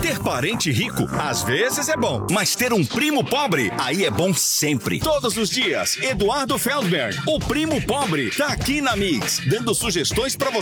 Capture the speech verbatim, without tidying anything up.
Ter parente rico, às vezes é bom, mas ter um primo pobre, aí é bom sempre. Todos os dias, Eduardo Feldberg, o primo pobre, tá aqui na Mix, dando sugestões pra você